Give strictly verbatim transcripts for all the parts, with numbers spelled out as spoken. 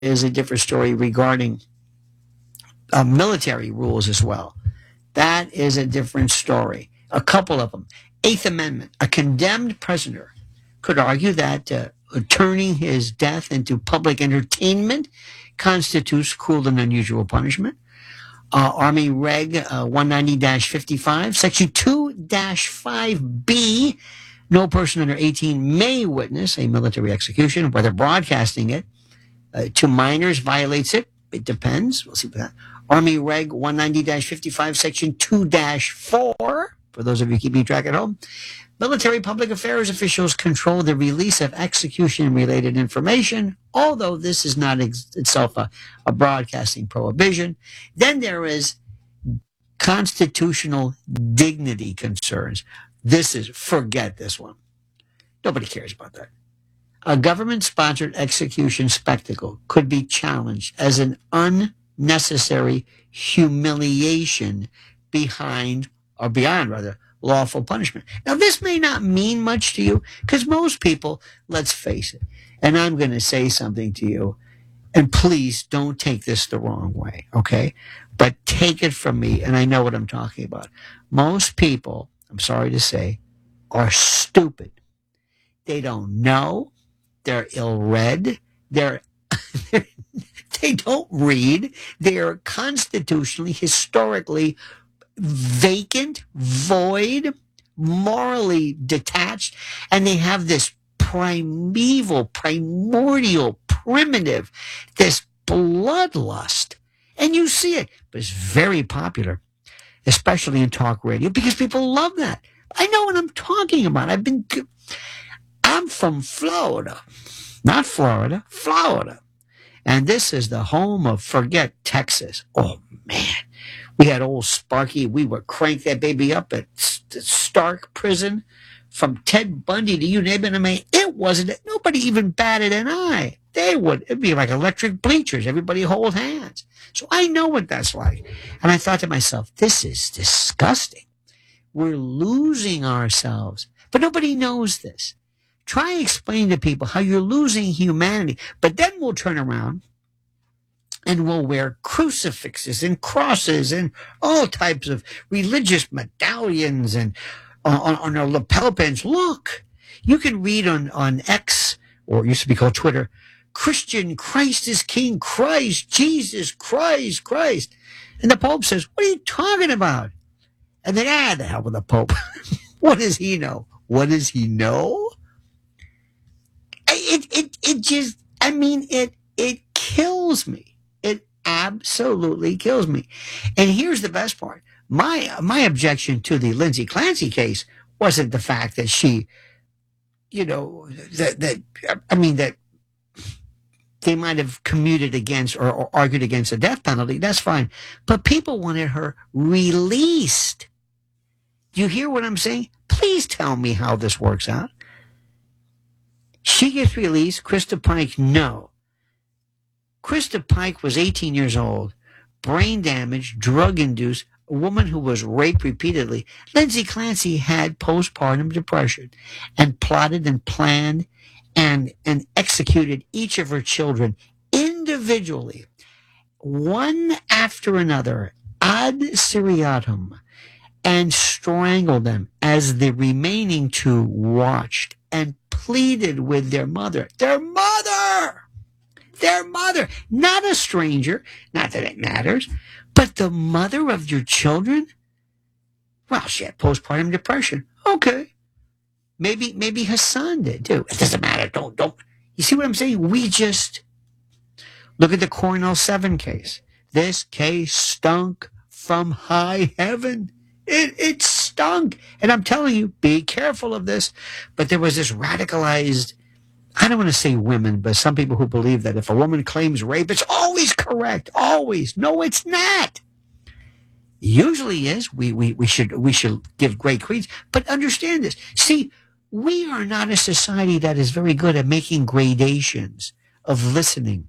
is a different story regarding uh, military rules as well. That is a different story. A couple of them. Eighth Amendment. A condemned prisoner could argue that uh, turning his death into public entertainment constitutes cruel and unusual punishment. Uh, Army Reg uh, one ninety dash fifty-five, Section two dash five B, no person under eighteen may witness a military execution, whether broadcasting it uh, to minors violates it. It depends. We'll see what that. Army Reg one ninety dash fifty-five, Section two dash four, for those of you keeping track at home. Military public affairs officials control the release of execution-related information, although this is not ex- itself a, a broadcasting prohibition. Then there is constitutional dignity concerns. This is, forget this one. Nobody cares about that. A government-sponsored execution spectacle could be challenged as an unnecessary humiliation behind, or beyond rather, lawful punishment. Now, this may not mean much to you because most people, let's face it, and I'm going to say something to you, and please don't take this the wrong way, okay? But take it from me, and I know what I'm talking about. Most people, I'm sorry to say, are stupid. They don't know. They're ill-read. They're, they're they don't read. They are constitutionally, historically vacant, void, morally detached, and they have this primeval, primordial, primitive, this bloodlust. And you see it, but it's very popular, especially in talk radio, because people love that. I know what I'm talking about. I've been, I'm from Florida, not Florida, Florida. And this is the home of, forget Texas. Oh, man. We had old Sparky. We would crank that baby up at Stark Prison from Ted Bundy to you name it. I mean, it wasn't, nobody even batted an eye. They would, it'd be like electric bleachers. Everybody hold hands. So I know what that's like. And I thought to myself, this is disgusting. We're losing ourselves. But nobody knows this. Try and explain to people how you're losing humanity. But then we'll turn around and we'll wear crucifixes and crosses and all types of religious medallions and uh, on, on our lapel pins. Look, you can read on, on X, or it used to be called Twitter, Christian Christ is King, Christ, Jesus, Christ, Christ. And the Pope says, what are you talking about? And then, ah, the hell with the Pope. What does he know? What does he know? It, it, it just, I mean, it, it kills me. It absolutely kills me. And here's the best part. My, my objection to the Lindsay Clancy case wasn't the fact that she, you know, that, that, I mean, that they might have commuted against or, or argued against the death penalty. That's fine. But people wanted her released. Do you hear what I'm saying? Please tell me how this works out. She gets released. Krista Pike, no. Krista Pike was eighteen years old, brain damage, drug-induced, a woman who was raped repeatedly. Lindsay Clancy had postpartum depression and plotted and planned and, and executed each of her children individually, one after another, ad seriatim, and strangled them as the remaining two watched and pleaded with their mother. Their mother! Their mother! Not a stranger, not that it matters, but the mother of your children? Well, she had postpartum depression. Okay. Maybe, maybe Hassan did too. It doesn't matter. Don't, don't. You see what I'm saying? We just, look at the Cornell seven case. This case stunk from high heaven. It, it stunk. And I'm telling you, be careful of this. But there was this radicalized, I don't want to say women, but some people who believe that if a woman claims rape, it's always correct. Always. No, it's not. Usually is. We, we, we should, we should give great credence. But understand this. See, we are not a society that is very good at making gradations of listening,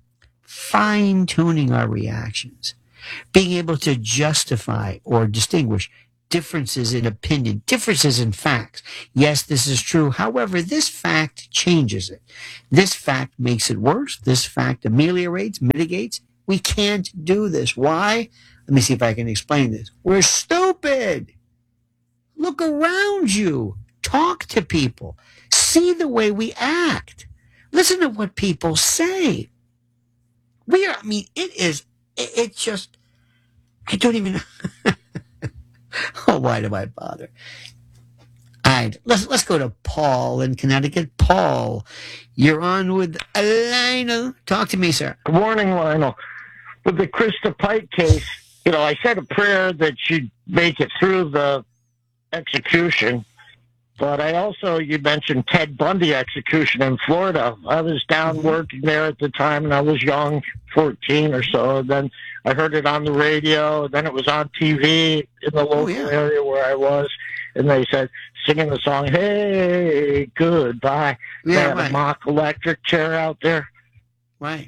fine-tuning our reactions, being able to justify or distinguish differences in opinion, differences in facts. Yes, this is true. However, this fact changes it. This fact makes it worse. This fact ameliorates, mitigates. We can't do this. Why? Let me see if I can explain this. We're stupid. Look around you. Talk to people. See the way we act. Listen to what people say. We are, I mean, it is, it, it just, I don't even know. Oh, why do I bother? All right, let's, let's go to Paul in Connecticut. Paul, you're on with Lionel. Talk to me, sir. Good morning, Lionel. With the Krista Pike case, you know, I said a prayer that she'd make it through the execution. But I also, you mentioned Ted Bundy execution in Florida. I was down mm-hmm. working there at the time, and I was young, fourteen or so. And then I heard it on the radio, and then it was on T V in the local oh, yeah. area where I was. And they said, singing the song, "Hey, goodbye." Yeah, they had right. a mock electric chair out there. Right.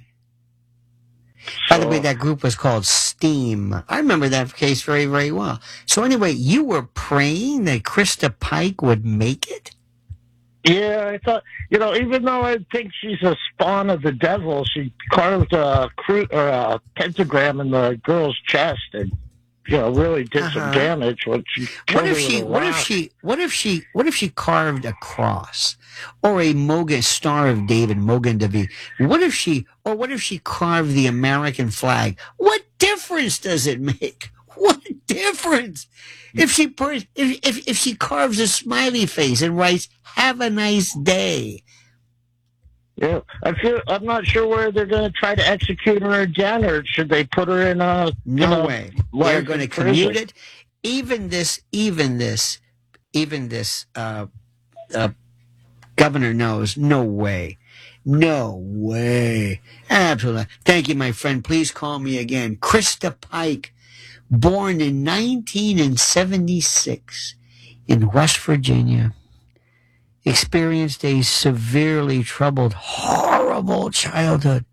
So, By the way, that group was called Steam. I remember that case very, very well. So anyway, you were praying that Krista Pike would make it? Yeah, I thought, you know, even though I think she's a spawn of the devil, she carved a, cru- or a pentagram in the girl's chest and, you know, really did uh-huh. some damage. When she what if she? What if she? What if she? What if she carved a cross, or a Mogan Star of David, Mogan David? What if she? Or what if she carved the American flag? What difference does it make? What difference? If she if if if she carves a smiley face and writes "Have a nice day." Yeah, I feel I'm not sure where they're going to try to execute her again, or should they put her in a no you know, way? They're going to commute it. Even this, even this, even this uh, uh, governor knows. No way, no way. Absolutely. Thank you, my friend. Please call me again. Krista Pike, born in nineteen seventy-six in West Virginia. Experienced a severely troubled, horrible childhood.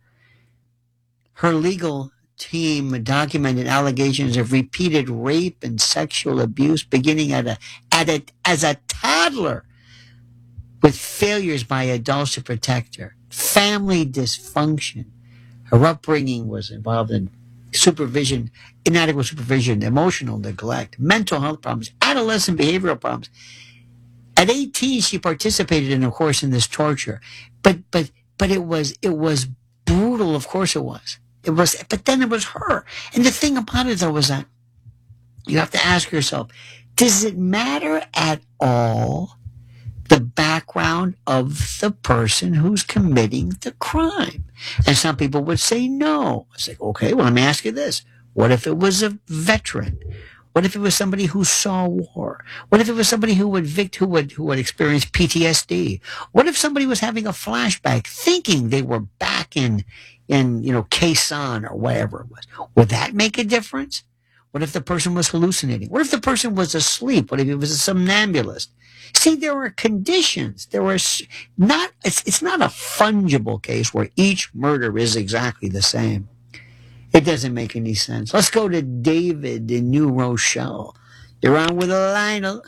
Her legal team documented allegations of repeated rape and sexual abuse beginning at a, at a, as a toddler, with failures by adults to protect her. Family dysfunction. Her upbringing was involved in supervision, inadequate supervision, emotional neglect, mental health problems, adolescent behavioral problems. At eighteen, she participated in, of course, in this torture, but but but it was it was brutal. Of course, it was. It was, but then it was her. And the thing about it, though, was that you have to ask yourself: does it matter at all the background of the person who's committing the crime? And some people would say no. I say, okay, well, let me ask you this: what if it was a veteran? What if it was somebody who saw war? What if it was somebody who would vict, who would who would experience P T S D? What if somebody was having a flashback, thinking they were back in in you know Quezon or whatever it was? Would that make a difference? What if the person was hallucinating? What if the person was asleep? What if he was a somnambulist? See, there are conditions. There are not. It's it's not a fungible case where each murder is exactly the same. It doesn't make any sense. Let's go to David in New Rochelle. You're on with Lionel.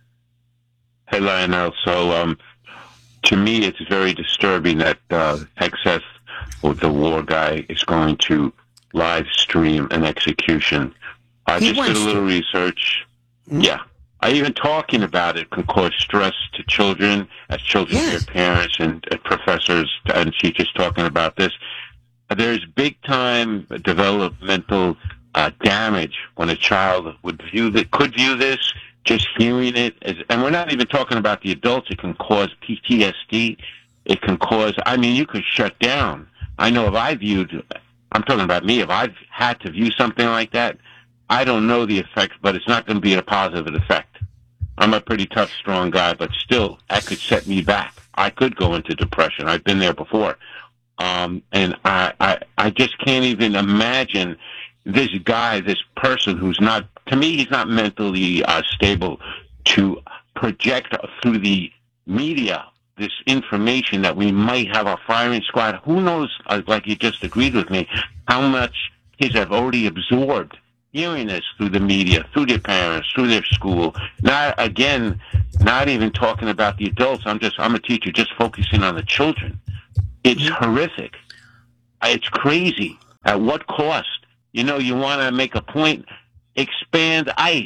Hey, Lionel. So, um, to me, it's very disturbing that uh, Excess, or the war guy, is going to live stream an execution. I He just did a wants little to. research. Hmm? Yeah. I even talking about it can cause stress to children, as children Yes. hear parents and, and professors and teachers talking about this. There's big-time developmental uh, damage when a child would view that could view this. Just hearing it, as, and we're not even talking about the adults. It can cause P T S D. It can cause. I mean, you could shut down. I know if I viewed, I'm talking about me. If I've had to view something like that, I don't know the effects, but it's not going to be a positive effect. I'm a pretty tough, strong guy, but still, that could set me back. I could go into depression. I've been there before. Um, and I, I, I just can't even imagine this guy, this person who's not, to me, he's not mentally uh, stable to project through the media this information that we might have a firing squad. Who knows, uh, like you just agreed with me, how much kids have already absorbed hearing this through the media, through their parents, through their school. Not again, not even talking about the adults. I'm just I'm a teacher, just focusing on the children. It's mm-hmm. horrific. It's crazy. At what cost? You know, you want to make a point, expand ICE,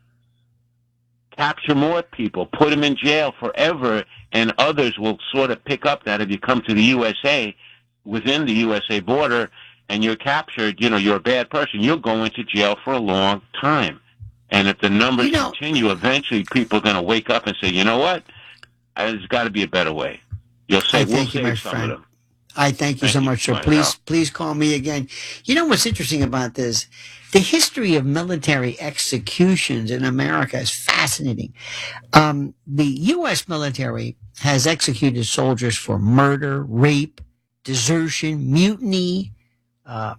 capture more people, put them in jail forever, and others will sort of pick up that if you come to the U S A, within the U S A border, and you're captured, you know, you're a bad person, you'll go into jail for a long time. And if the numbers you know, continue, eventually people are going to wake up and say, you know what? There's got to be a better way. You'll say, we'll you, save some friend. of them. I thank you thank so much, sir. Please, please call me again. You know what's interesting about this? The history of military executions in America is fascinating. Um, the U S military has executed soldiers for murder, rape, desertion, mutiny, uh,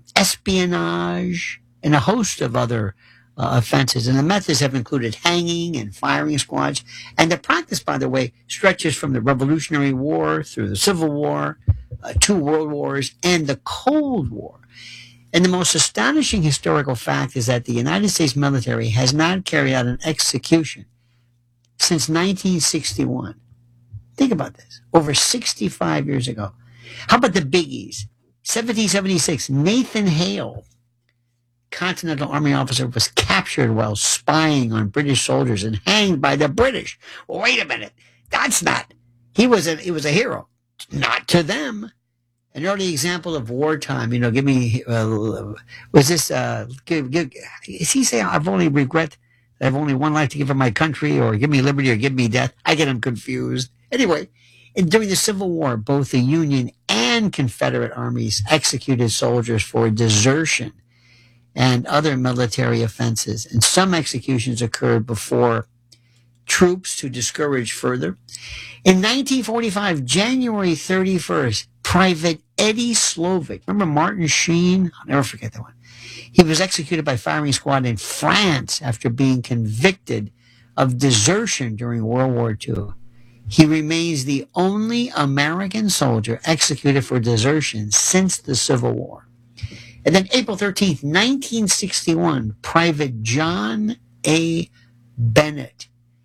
espionage, and a host of other uh, offenses. And the methods have included hanging and firing squads. And the practice, by the way, stretches from the Revolutionary War through the Civil War, uh, two World Wars, and the Cold War. And the most astonishing historical fact is that the United States military has not carried out an execution since nineteen sixty-one. Think about this. Over sixty-five years ago. How about the biggies? seventeen seventy-six, Nathan Hale, Continental Army officer, was captured while spying on British soldiers and hanged by the British. Well, wait a minute. That's not. He was a, he was a hero. Not to them. An early example of wartime, you know, give me, uh, was this, uh, give, give, is he saying, I've only regret that I've only one life to give for my country, or give me liberty or give me death? I get him confused. Anyway, and during the Civil War, both the Union and Confederate armies executed soldiers for desertion and other military offenses. And some executions occurred before troops to discourage further. In nineteen forty-five, January thirty-first, Private Eddie Slovic, remember Martin Sheen? I'll never forget that one. He was executed by firing squad in France after being convicted of desertion during World War Two. He remains the only American soldier executed for desertion since the Civil War. And then April thirteenth, nineteen sixty-one, Private John A. Bennett.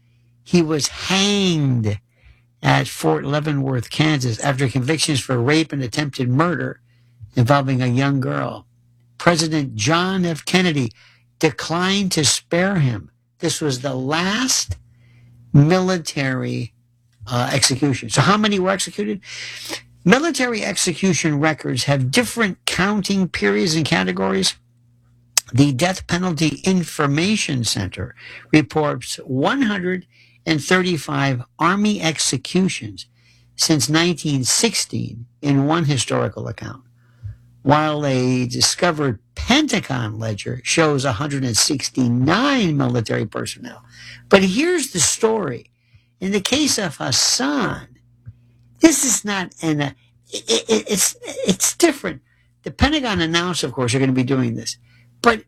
He was hanged at Fort Leavenworth, Kansas, after convictions for rape and attempted murder involving a young girl. President John F. Kennedy declined to spare him. This was the last military uh, execution. So how many were executed? Military execution records have different counting periods and categories. The Death Penalty Information Center reports one hundred thirty-five Army executions since nineteen sixteen in one historical account, while a discovered Pentagon ledger shows one hundred sixty-nine military personnel. But here's the story. In the case of Hassan, this is not an, uh, it, it, it's, it's different. The Pentagon announced, of course, they're going to be doing this. But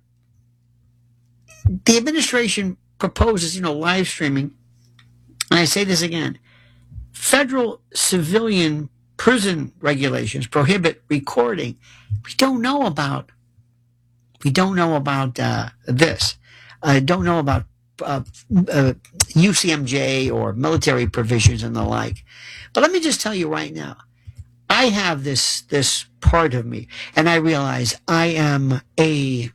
the administration proposes, you know, live streaming. And I say this again. Federal civilian prison regulations prohibit recording. We don't know about, we don't know about uh, this. I don't know about uh, uh, U C M J or military provisions and the like. But let me just tell you right now, I have this this part of me, and I realize I am a.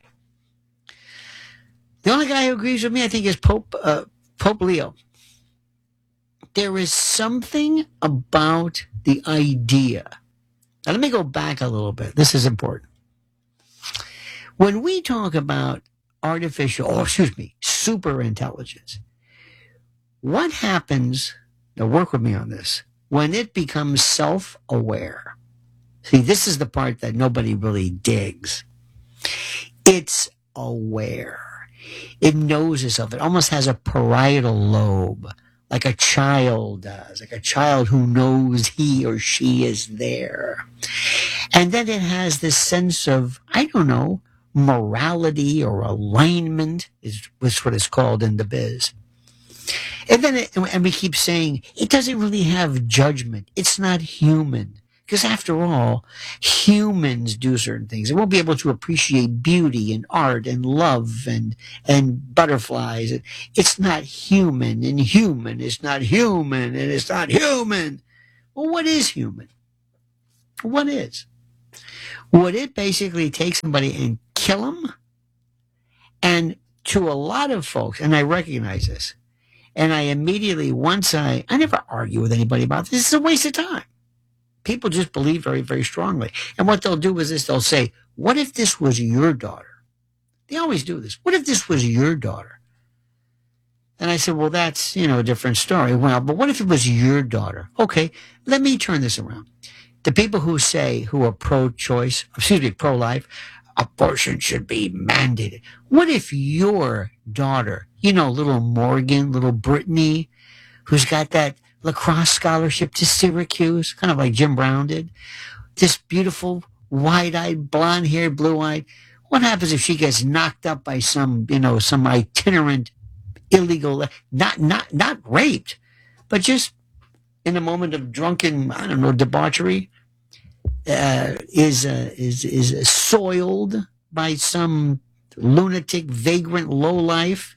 The only guy who agrees with me, I think, is Pope uh, Pope Leo. There is something about the idea. Now, let me go back a little bit. This is important. When we talk about artificial, or excuse me, super intelligence, what happens, now work with me on this, when it becomes self-aware? See, this is the part that nobody really digs. It's aware. It knows itself. It almost has a parietal lobe, like a child does, like a child who knows he or she is there. And then it has this sense of, I don't know, morality or alignment is what it's called in the biz. And then, it, and we keep saying, it doesn't really have judgment. It's not human. Because after all, humans do certain things. They won't be able to appreciate beauty and art and love and and butterflies. It's not human, and human is not human, and it's not human. Well, what is human? What is? Would it basically take somebody and kill them? And to a lot of folks, and I recognize this, and I immediately, once I, I never argue with anybody about this. It's a waste of time. People just believe very, very strongly. And what they'll do is this, they'll say, what if this was your daughter? They always do this. What if this was your daughter? And I said, well, that's, you know, a different story. Well, but what if it was your daughter? Okay, let me turn this around. The people who say, who are pro-choice, excuse me, pro-life, abortion should be mandated. What if your daughter, you know, little Morgan, little Brittany, who's got that lacrosse scholarship to Syracuse, kind of like Jim Brown did, this beautiful, wide-eyed, blonde-haired, blue-eyed, what happens if she gets knocked up by some, you know, some itinerant, illegal, not, not, not raped, but just in a moment of drunken, I don't know, debauchery, uh, is, uh, is, is soiled by some lunatic, vagrant lowlife,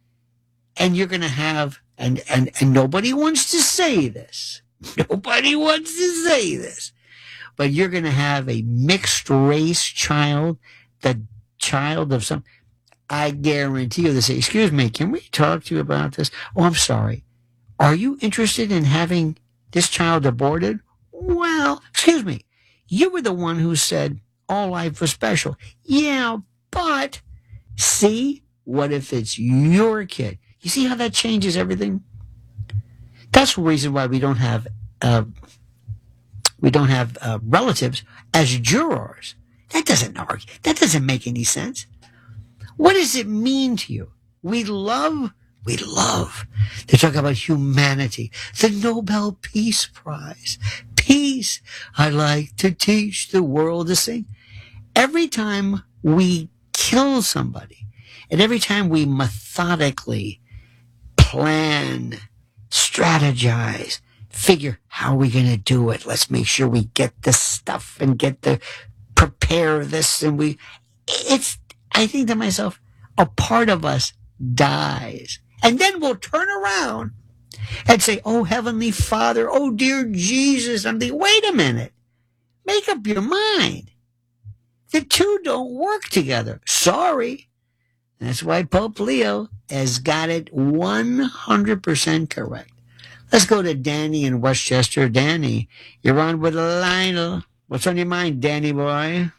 and you're going to have, and, and, and nobody wants to say this, nobody wants to say this, but you're going to have a mixed race child, the child of some, I guarantee you, they say, excuse me, can we talk to you about this? Oh, I'm sorry. Are you interested in having this child aborted? Well, excuse me, you were the one who said all life was special. Yeah, but see, what if it's your kid? You see how that changes everything? That's the reason why we don't have uh, we don't have uh, relatives as jurors. That doesn't argue. That doesn't make any sense. What does it mean to you? We love, we love. They talk about humanity, the Nobel Peace Prize. Peace. I like to teach the world to sing. Every time we kill somebody, and every time we methodically plan, strategize, figure how are we going to do it? Let's make sure we get the stuff and get the prepare this, and we. It's. I think to myself, a part of us dies, and then we'll turn around and say, "Oh, Heavenly Father, oh dear Jesus." I'm thinking, wait a minute, make up your mind. The two don't work together. Sorry. That's why Pope Leo has got it one hundred percent correct. Let's go to Danny in Westchester. Danny, you're on with Lionel. What's on your mind, Danny boy?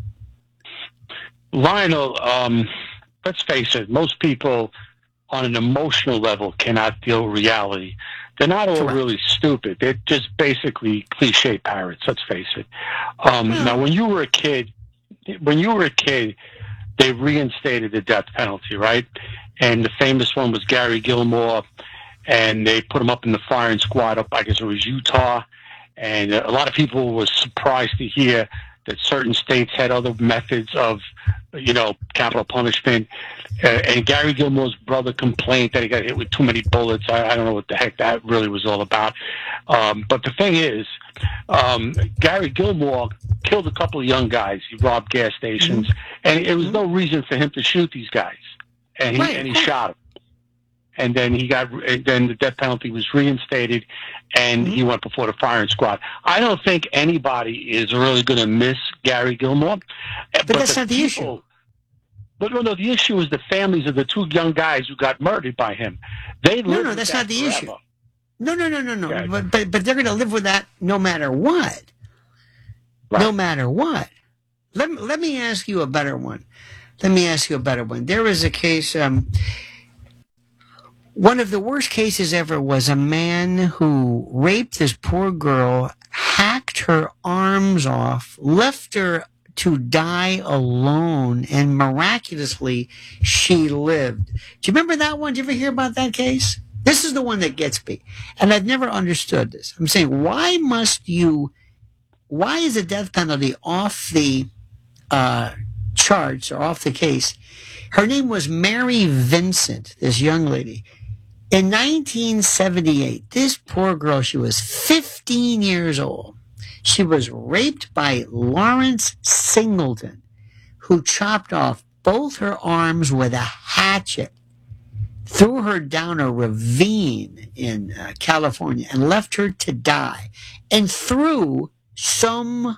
Lionel, um, let's face it, most people on an emotional level cannot deal with reality. They're not all Correct. really stupid. They're just basically cliche parrots, let's face it. Um, Well- now, when you were a kid, when you were a kid, they reinstated the death penalty, right? And the famous one was Gary Gilmore, and they put him up in the firing squad up, I guess it was Utah. And a lot of people were surprised to hear that certain states had other methods of, you know, capital punishment. Uh, and Gary Gilmore's brother complained that he got hit with too many bullets. I, I don't know what the heck that really was all about. Um, but the thing is, um, Gary Gilmore killed a couple of young guys. He robbed gas stations, mm-hmm. and it was no reason for him to shoot these guys. And he, Right. and he shot them. And then he got, and then the death penalty was reinstated, and mm-hmm. he went before the firing squad. I don't think anybody is really going to miss Gary Gilmore. But, but that's the not the people, issue. But no, no, the issue is the families of the two young guys who got murdered by him. They no, no, that's that not the forever. issue. No, no, no, no, no. Okay. But, but but they're going to live with that no matter what. Right. No matter what. Let let me ask you a better one. Let me ask you a better one. There was a case. Um, One of the worst cases ever was a man who raped this poor girl, hacked her arms off, left her to die alone, and miraculously she lived. Do you remember that one? Did you ever hear about that case? This is the one that gets me. And I've never understood this. I'm saying, why must you, why is the death penalty off the uh, charts or off the case? Her name was Mary Vincent, this young lady. In nineteen seventy-eight, this poor girl, she was fifteen years old. She was raped by Lawrence Singleton, who chopped off both her arms with a hatchet, threw her down a ravine in uh, California, and left her to die. And through some,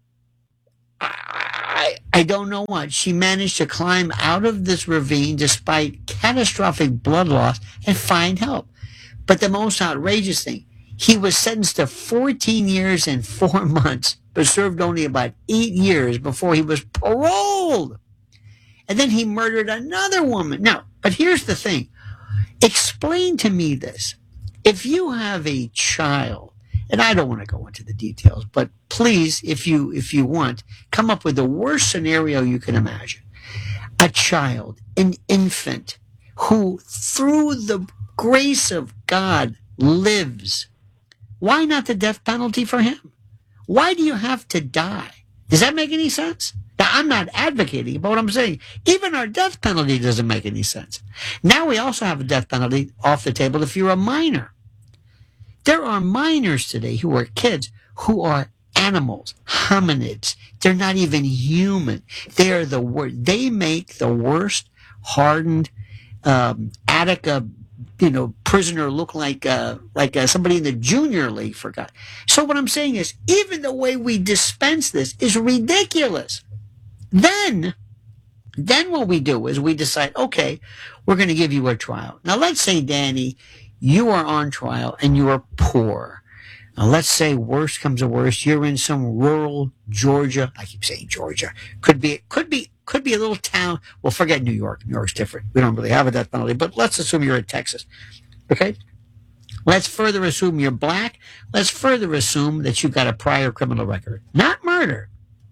I, I don't know what, she managed to climb out of this ravine despite catastrophic blood loss and find help. But the most outrageous thing, he was sentenced to fourteen years and four months, but served only about eight years before he was paroled. And then he murdered another woman. Now, but here's the thing. Explain to me this. If you have a child, and I don't want to go into the details, but please, if you if you want, come up with the worst scenario you can imagine. A child, an infant, who through the grace of God lives. Why not the death penalty for him? Why do you have to die? Does that make any sense? Now, I'm not advocating, but what I'm saying, even our death penalty doesn't make any sense. Now we also have a death penalty off the table if you're a minor. There are minors today who are kids who are animals, hominids. They're not even human. They are the worst. They make the worst hardened um, Attica, you know, prisoner look like uh, like uh, somebody in the junior league. For God. So what I'm saying is, even the way we dispense this is ridiculous. Then, then what we do is we decide, okay, we're going to give you a trial. Now, let's say, Danny, you are on trial and you are poor. Now, let's say worst comes to worst, you're in some rural Georgia. I keep saying Georgia. Could be, could be, could be a little town. Well, forget New York. New York's different. We don't really have a death penalty, but let's assume you're in Texas. Okay? Let's further assume you're black. Let's further assume that you've got a prior criminal record. Not murder.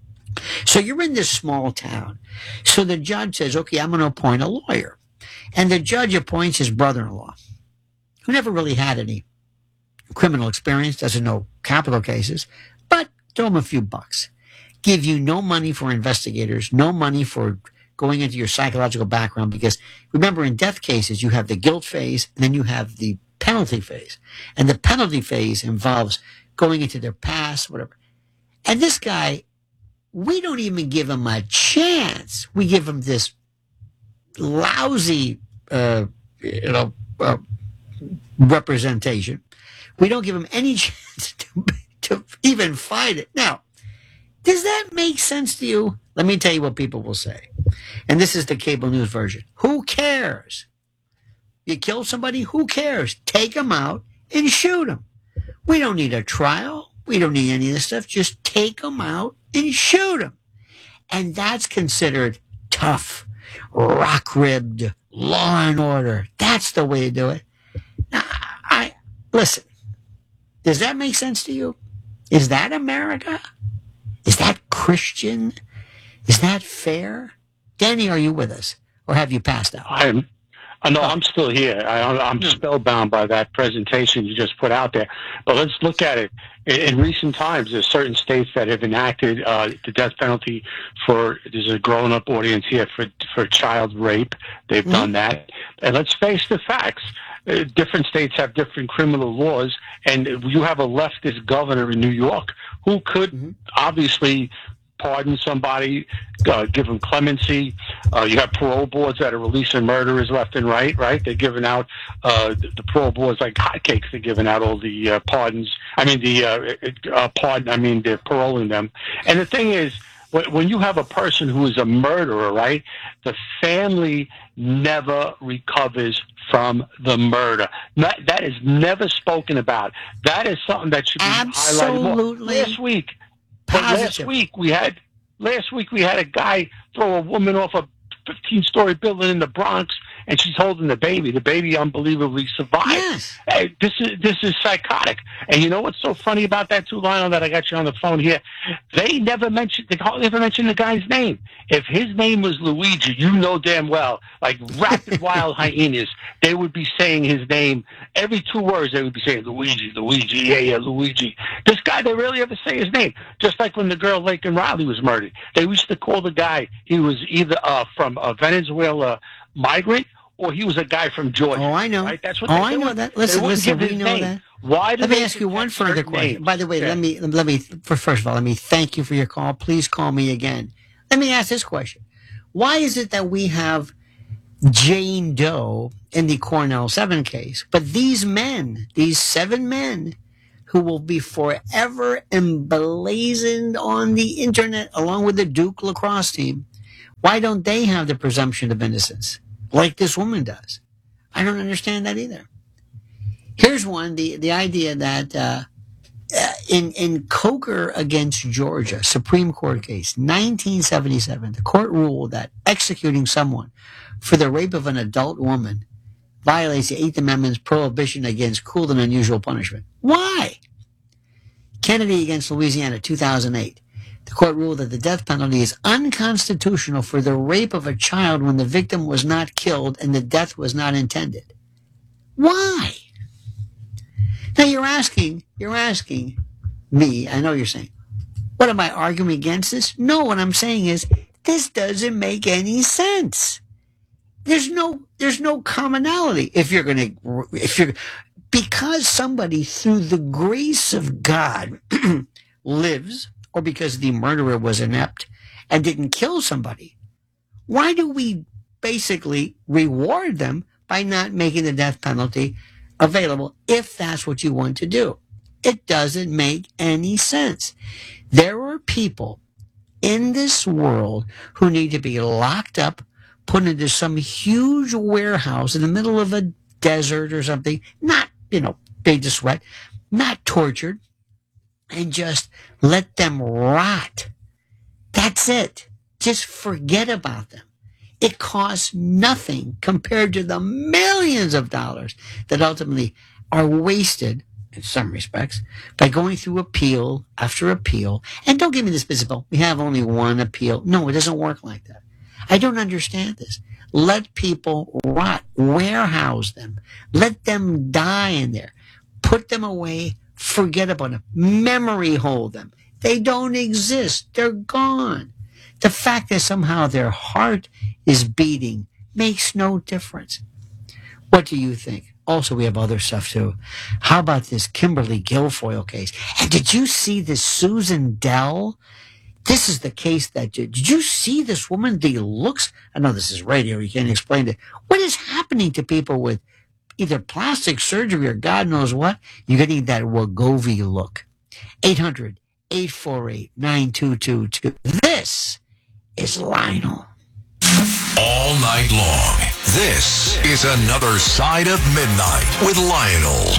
So you're in this small town. So the judge says, okay, I'm going to appoint a lawyer. And the judge appoints his brother-in-law, who never really had any criminal experience, doesn't know capital cases, but throw him a few bucks. Give you no money for investigators, no money for going into your psychological background, because remember, in death cases, you have the guilt phase, and then you have the penalty phase. And the penalty phase involves going into their past, whatever. And this guy, we don't even give him a chance. We give him this lousy, uh, you know, uh, representation. We don't give him any chance to, to even fight it. Now, does that make sense to you? Let me tell you what people will say. And this is the cable news version. Who cares? You kill somebody? Who cares? Take them out and shoot them. We don't need a trial. We don't need any of this stuff. Just take them out and shoot them. And that's considered tough, rock-ribbed, law and order. That's the way to do it. Now, I listen. Does that make sense to you? Is that America? Is that Christian? Is that fair? Danny, are you with us? Or have you passed out? I'm, uh, no, I'm still here. I, I'm spellbound by that presentation you just put out there. But let's look at it. In, in recent times, there's certain states that have enacted uh, the death penalty for, there's a grown-up audience here, for, for child rape. They've mm-hmm. done that. And let's face the facts. Uh, different states have different criminal laws, and you have a leftist governor in New York who could mm-hmm. obviously pardon somebody, uh, give them clemency. Uh, you have parole boards that are releasing murderers left and right, right? They're giving out, uh, the, the parole boards like hotcakes. They're giving out all the uh, pardons. I mean, the uh, uh, pardon, I mean, they're paroling them. And the thing is, when you have a person who is a murderer, right, the family never recovers from the murder. That, that is never spoken about. That is something that should be highlighted more. Absolutely. Last week, but last week we had last week we had a guy throw a woman off a fifteen-story building in the Bronx, and she's holding the baby. The baby unbelievably survived. Yes. Hey, this is this is psychotic. And you know what's so funny about that too, Lionel, that I got you on the phone here? They never mentioned they hardly ever mentioned the guy's name. If his name was Luigi, you know damn well, like rapid wild hyenas, they would be saying his name every two words. They would be saying Luigi, Luigi, yeah, yeah, Luigi. This guy, they rarely ever say his name. Just like when the girl Laken Riley was murdered, they used to call the guy. He was either uh, from a Venezuela migrant, or he was a guy from Georgia. Oh, I know. Right? That's what oh, they, I they know would, that. Listen, listen, we know name. that. Why do let they me ask you one further question. Names? By the way, okay. let me let me for first of all, let me thank you for your call. Please call me again. Let me ask this question: why is it that we have Jane Doe in the Cornell seven case, but these men, these seven men, who will be forever emblazoned on the internet along with the Duke lacrosse team, why don't they have the presumption of innocence like this woman does? I don't understand that either. Here's one, the, the idea that uh, in, in Coker against Georgia, Supreme Court case, nineteen seventy-seven, the court ruled that executing someone for the rape of an adult woman violates the Eighth Amendment's prohibition against cruel and unusual punishment. Why? Kennedy against Louisiana, two thousand eight. The court ruled that the death penalty is unconstitutional for the rape of a child when the victim was not killed and the death was not intended. Why? Now you're asking, you're asking me, I know you're saying, what am I arguing against this? No, what I'm saying is, this doesn't make any sense. There's no, there's no commonality. If you're going to, if you're, because somebody through the grace of God lives, or because the murderer was inept and didn't kill somebody, why do we basically reward them by not making the death penalty available if that's what you want to do? It doesn't make any sense. There are people in this world who need to be locked up, put into some huge warehouse in the middle of a desert or something, not, you know, paid to sweat, not tortured, and just let them rot. That's it. Just forget about them. It costs nothing compared to the millions of dollars that ultimately are wasted, in some respects, by going through appeal after appeal. And don't give me this business, we have only one appeal. No, it doesn't work like that. I don't understand this. Let people rot. Warehouse them. Let them die in there. Put them away. Forget about them. Memory hold them. They don't exist. They're gone. The fact that somehow their heart is beating makes no difference. What do you think? Also, we have other stuff too. How about this Kimberly Guilfoyle case? And did you see this Susan Dell? This is the case that, did you see this woman? The looks, I know this is radio, you can't explain it. What is happening to people with either plastic surgery or God knows what? You're getting that Wegovy look. eight hundred, eight four eight, nine two two two. This is Lionel. All night long, this is Another Side of Midnight with Lionel.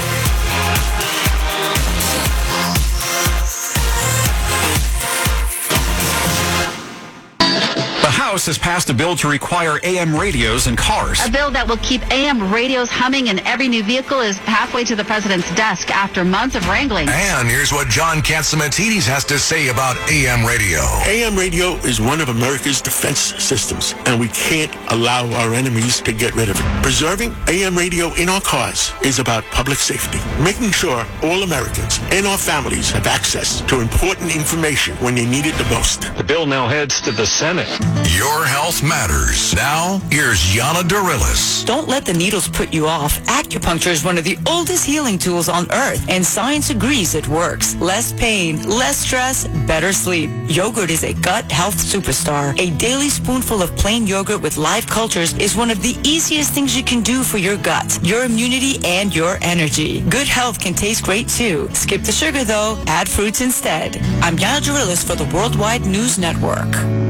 The House has passed a bill to require A M radios in cars. A bill that will keep A M radios humming in every new vehicle is halfway to the president's desk after months of wrangling. And here's what John Catsimatidis has to say about A M radio. A M radio is one of America's defense systems, and we can't allow our enemies to get rid of it. Preserving A M radio in our cars is about public safety, making sure all Americans and our families have access to important information when they need it the most. The bill now heads to the Senate. Your health matters. Now, here's Yana Dorilis. Don't let the needles put you off. Acupuncture is one of the oldest healing tools on earth, and science agrees it works. Less pain, less stress, better sleep. Yogurt is a gut health superstar. A daily spoonful of plain yogurt with live cultures is one of the easiest things you can do for your gut, your immunity, and your energy. Good health can taste great too. Skip the sugar though. Add fruits instead. I'm Yana Dorilis for the Worldwide News Network.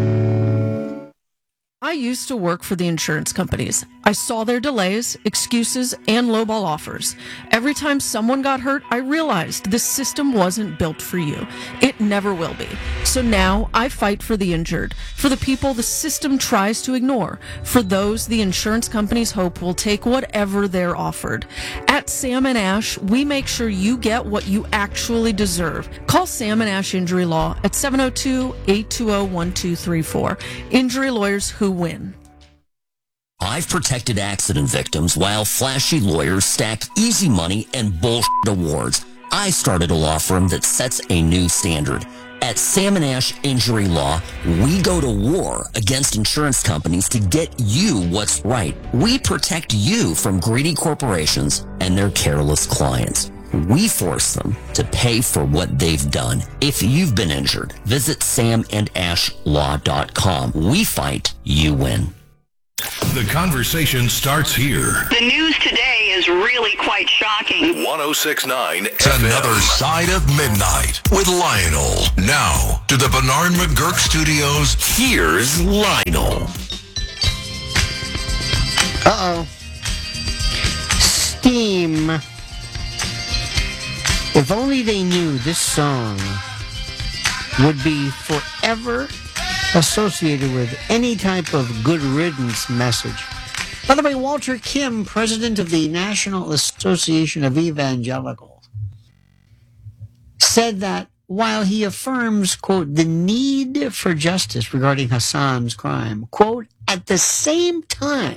I used to work for the insurance companies. I saw their delays, excuses, and lowball offers. Every time someone got hurt, I realized this system wasn't built for you. It never will be. So now I fight for the injured, for the people the system tries to ignore, for those the insurance companies hope will take whatever they're offered. At Sam and Ash, we make sure you get what you actually deserve. Call Sam and Ash Injury Law at seven oh two, eight two oh, one two three four. Injury lawyers who win. I've protected accident victims while flashy lawyers stacked easy money and bullshit awards. I started a law firm that sets a new standard. At Sam and Ash Injury Law, we go to war against insurance companies to get you what's right. We protect you from greedy corporations and their careless clients. We force them to pay for what they've done. If you've been injured, visit sam and ash law dot com. We fight, you win. The conversation starts here. The news today is really quite shocking. ten sixty-nine Another Side of Midnight with Lionel. Now to the Bernard McGurk Studios. Here's Lionel. Uh-oh. Steam. If only they knew this song would be forever associated with any type of good riddance message. By the way, Walter Kim, president of the National Association of Evangelicals, said that while he affirms, quote, the need for justice regarding Hassan's crime, quote, at the same time,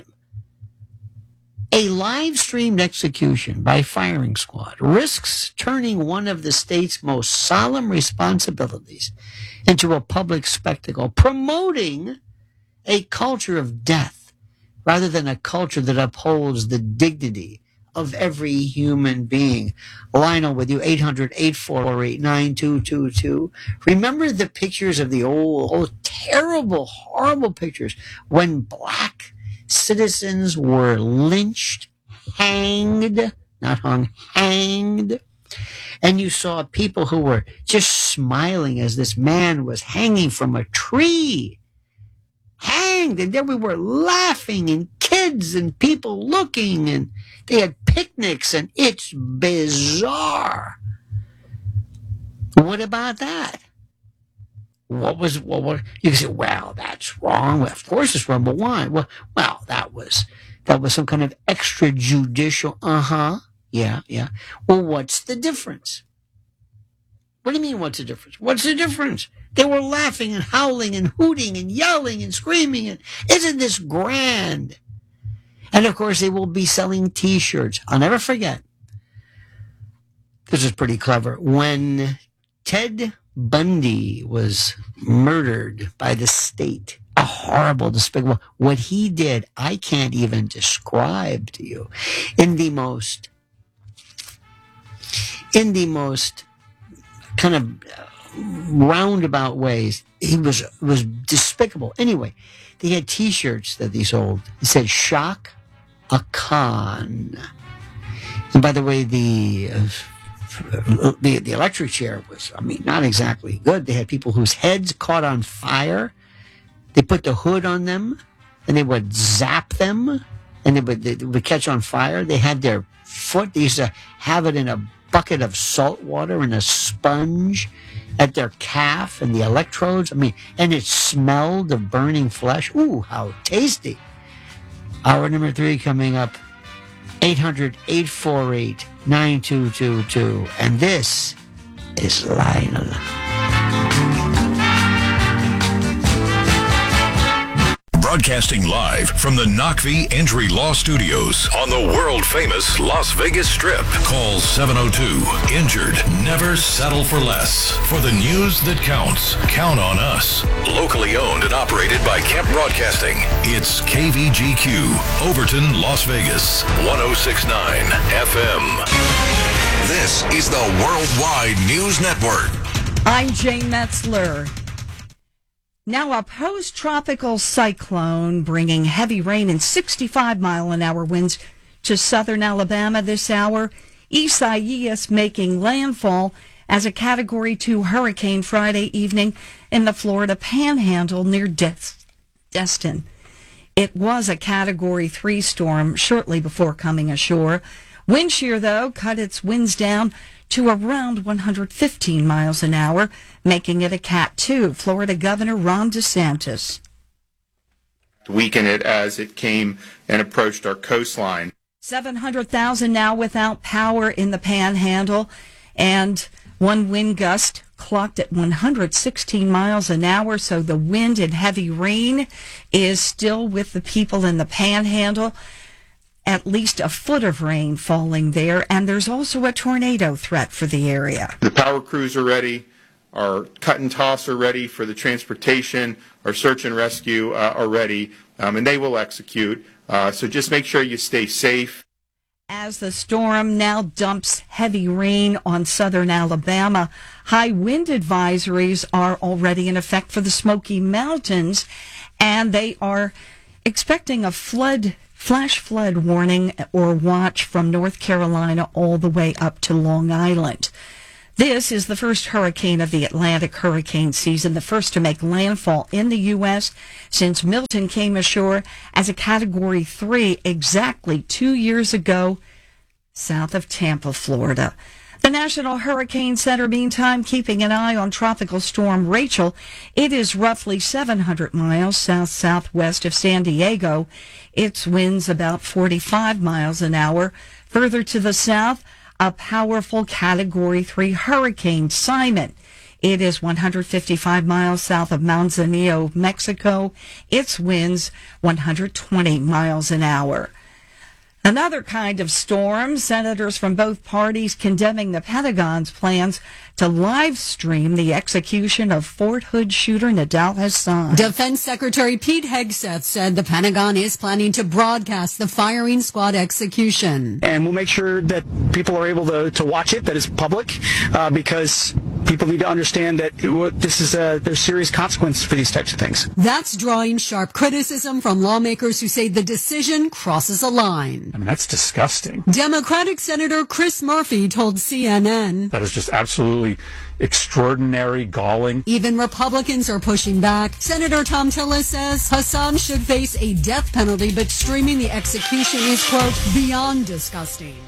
a live-streamed execution by firing squad risks turning one of the state's most solemn responsibilities into a public spectacle, promoting a culture of death rather than a culture that upholds the dignity of every human being. Lionel with you, eight hundred, eight four eight, nine two two two. Remember the pictures of the old, old terrible, horrible pictures when black citizens were lynched, hanged, not hung, hanged. And you saw people who were just smiling as this man was hanging from a tree. Hanged. And there we were laughing, and kids and people looking, and they had picnics, and it's bizarre. What about that? What was, what were, you can say, well, that's wrong. Well, of course it's wrong, but why? Well, well, that was, that was some kind of extrajudicial, uh-huh, yeah, yeah. Well, what's the difference? What do you mean, what's the difference? What's the difference? They were laughing and howling and hooting and yelling and screaming, and isn't this grand? And of course, they will be selling T-shirts. I'll never forget. This is pretty clever. When Ted Bundy was murdered by the state, a horrible, despicable, what he did, I can't even describe to you. In the most, in the most kind of roundabout ways, he was, was despicable. Anyway, they had T-shirts that they sold. It said, Shock a Con. And by the way, the... Uh, The, the electric chair was, I mean, not exactly good. They had people whose heads caught on fire. They put the hood on them, and they would zap them, and they would, they would catch on fire. They had their foot. They used to have it in a bucket of salt water and a sponge at their calf and the electrodes. I mean, and it smelled of burning flesh. Ooh, how tasty. Hour number three coming up. eight hundred, eight four eight, nine two two two. And this is Lionel. Broadcasting live from the Knockvie Injury Law Studios on the world-famous Las Vegas Strip. Call seven oh two, injured. Never settle for less. For the news that counts, count on us. Locally owned and operated by Kemp Broadcasting. It's K V G Q, Overton, Las Vegas, ten sixty-nine F M. This is the Worldwide News Network. I'm Jane Metzler. Now, a post-tropical cyclone bringing heavy rain and sixty-five mile an hour winds to southern Alabama this hour. Isaias making landfall as a Category two hurricane Friday evening in the Florida Panhandle near Des- Destin. It was a Category three storm shortly before coming ashore. Wind shear, though, cut its winds down to around one hundred fifteen miles an hour, making it a Cat two. Florida Governor Ron DeSantis. Weaken it as it came and approached our coastline. seven hundred thousand now without power in the Panhandle, and one wind gust clocked at one hundred sixteen miles an hour, so the wind and heavy rain is still with the people in the Panhandle. At least a foot of rain falling there, and there's also a tornado threat for the area. The power crews are ready. our cut and toss are ready for the transportation. Our search and rescue uh, are ready, um, and they will execute. Uh, so just make sure you stay safe. As the storm now dumps heavy rain on southern Alabama, high wind advisories are already in effect for the Smoky Mountains, and they are expecting a flood, flash flood warning or watch from North Carolina all the way up to Long Island. This is the first hurricane of the Atlantic hurricane season, the first to make landfall in the U S since Milton came ashore as a Category three exactly two years ago, south of Tampa, Florida. The National Hurricane Center, meantime, keeping an eye on Tropical Storm Rachel. It is roughly seven hundred miles south-southwest of San Diego. Its winds about forty-five miles an hour. Further to the south, a powerful Category three hurricane, Simon. It is one hundred fifty-five miles south of Manzanillo, Mexico. Its winds one hundred twenty miles an hour. Another kind of storm, senators from both parties condemning the Pentagon's plans to live stream the execution of Fort Hood shooter Nidal Hasan. Defense Secretary Pete Hegseth said the Pentagon is planning to broadcast the firing squad execution. And we'll make sure that people are able to, to watch it, that it's public, uh, because people need to understand that it, this is a, there's serious consequences for these types of things. That's drawing sharp criticism from lawmakers who say the decision crosses a line. I mean, that's disgusting. Democratic Senator Chris Murphy told C N N. That is just absolutely extraordinary, galling. Even Republicans are pushing back. Senator Tom Tillis says Hasan should face a death penalty, but streaming the execution is, quote, beyond disgusting.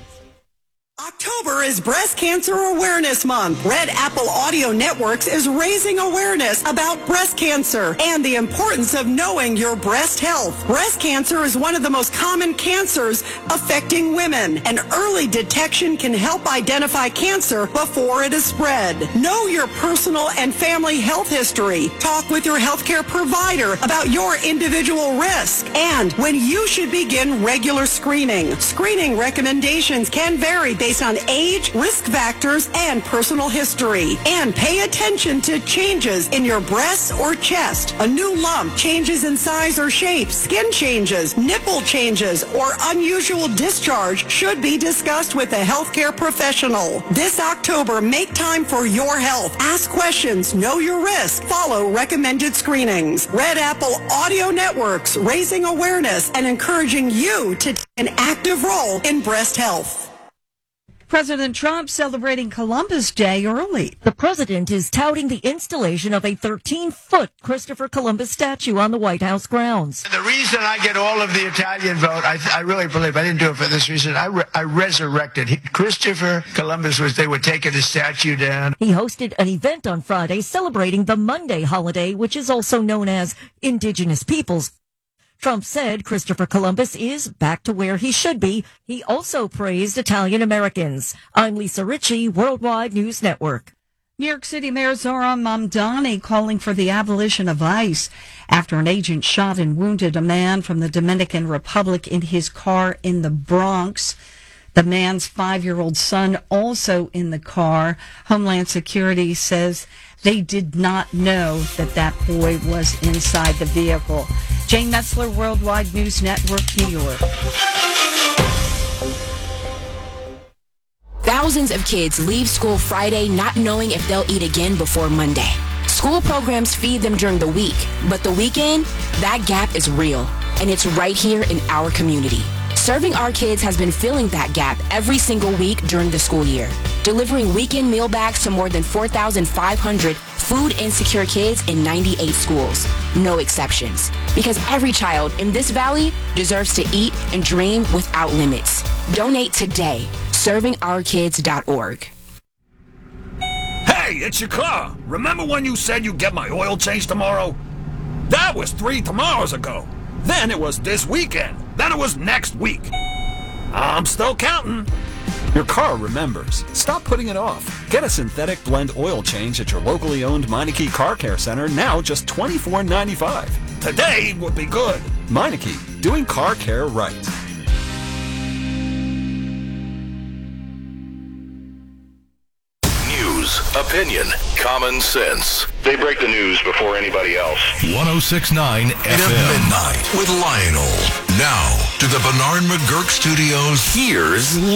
October is Breast Cancer Awareness Month. Red Apple Audio Networks is raising awareness about breast cancer and the importance of knowing your breast health. Breast cancer is one of the most common cancers affecting women, and early detection can help identify cancer before it is spread. Know your personal and family health history. Talk with your healthcare provider about your individual risk and when you should begin regular screening. Screening recommendations can vary based based on age, risk factors, and personal history. And pay attention to changes in your breasts or chest. A new lump, changes in size or shape, skin changes, nipple changes, or unusual discharge should be discussed with a healthcare professional. This October, make time for your health. Ask questions, know your risk, follow recommended screenings. Red Apple Audio Networks, raising awareness and encouraging you to take an active role in breast health. President Trump celebrating Columbus Day early. The president is touting the installation of a thirteen-foot Christopher Columbus statue on the White House grounds. The reason I get all of the Italian vote, I, I really believe, I didn't do it for this reason, I, re- I resurrected. He, Christopher Columbus was, they were taking his statue down. He hosted an event on Friday celebrating the Monday holiday, which is also known as Indigenous Peoples. Trump said Christopher Columbus is back to where he should be. He also praised Italian Americans. I'm Lisa Ritchie, Worldwide News Network. New York City Mayor Zohran Mamdani calling for the abolition of ICE after an agent shot and wounded a man from the Dominican Republic in his car in the Bronx. The man's five-year-old son also in the car. Homeland Security says they did not know that that boy was inside the vehicle. Jane Metzler, Worldwide News Network, New York. Thousands of kids leave school Friday not knowing if they'll eat again before Monday. School programs feed them during the week, but the weekend, that gap is real, and it's right here in our community. Serving Our Kids has been filling that gap every single week during the school year, delivering weekend meal bags to more than four thousand five hundred food-insecure kids in ninety-eight schools. No exceptions. Because every child in this valley deserves to eat and dream without limits. Donate today. serving our kids dot org. Hey, it's your car. Remember when you said you'd get my oil change tomorrow? That was three tomorrows ago. Then it was this weekend. Then it was next week. I'm still counting. Your car remembers. Stop putting it off. Get a synthetic blend oil change at your locally owned Meineke Car Care Center, now just twenty-four ninety-five. Today would be good. Meineke, doing car care right. News, Opinion, common sense. They break the news before anybody else. ten sixty-nine F M. Midnight with Lionel. Now to the Bernard McGurk Studios. Here's